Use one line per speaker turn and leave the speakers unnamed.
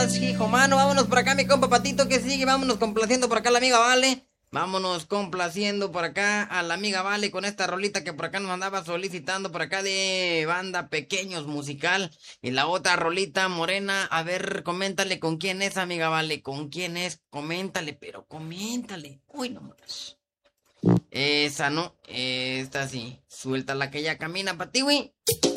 más, hijo mano. Vámonos por acá, mi compa Patito, que sigue. Vámonos complaciendo por acá a la amiga Vale. Vámonos complaciendo por acá a la amiga Vale con esta rolita que por acá nos andaba solicitando por acá de banda Pequeños Musical. Y la otra rolita morena, a ver, coméntale con quién es, amiga Vale, con quién es, coméntale, pero coméntale. Uy, no más. Esa no, esta sí. Suelta la que ya camina, patiwi.